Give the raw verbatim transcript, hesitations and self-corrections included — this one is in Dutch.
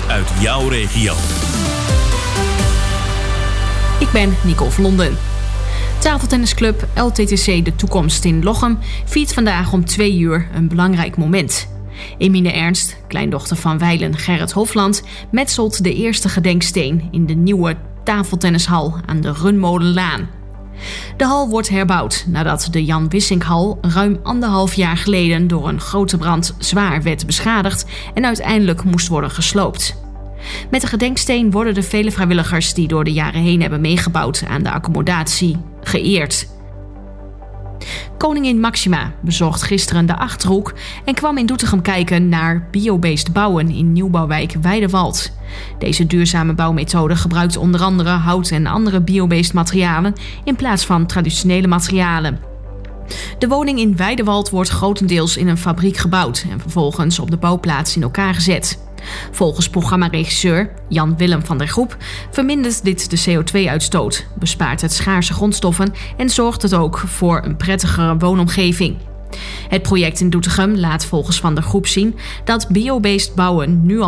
uit jouw regio. Ik ben Nicole van Londen. Tafeltennisclub L T T C De Toekomst in Lochem viert vandaag om twee uur een belangrijk moment. Emine Ernst, kleindochter van wijlen Gerrit Hofland, metselt de eerste gedenksteen in de nieuwe tafeltennishal aan de Runmolenlaan. De hal wordt herbouwd nadat de Jan Wissinkhal ruim anderhalf jaar geleden door een grote brand zwaar werd beschadigd en uiteindelijk moest worden gesloopt. Met de gedenksteen worden de vele vrijwilligers die door de jaren heen hebben meegebouwd aan de accommodatie geëerd. Koningin Máxima bezocht gisteren de Achterhoek en kwam in Doetinchem kijken naar biobased bouwen in nieuwbouwwijk Weidewald. Deze duurzame bouwmethode gebruikt onder andere hout en andere biobased materialen in plaats van traditionele materialen. De woning in Weidewald wordt grotendeels in een fabriek gebouwd en vervolgens op de bouwplaats in elkaar gezet. Volgens programmaregisseur Jan Willem van der Groep vermindert dit de C O twee uitstoot, bespaart het schaarse grondstoffen en zorgt het ook voor een prettigere woonomgeving. Het project in Doetinchem laat volgens Van der Groep zien dat biobased bouwen nu al